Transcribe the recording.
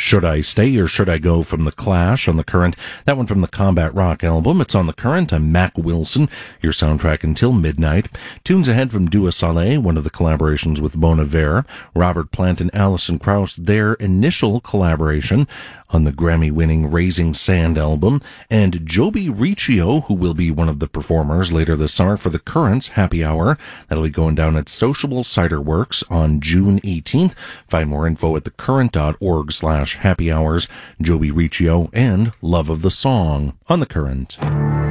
Should I Stay or Should I Go from The Clash on The Current. That one from the Combat Rock album. It's on The Current. I'm Mac Wilson, your soundtrack until midnight. Tunes ahead from Dua Saleh, one of the collaborations with Bon Iver. Robert Plant and Alison Krauss, their initial collaboration on the Grammy-winning Raising Sand album, and Joby Riccio, who will be one of the performers later this summer for The Current's Happy Hour. That'll be going down at Sociable Cider Works on June 18th. Find more info at thecurrent.org/happy hours. Joby Riccio and Love of the Song on The Current.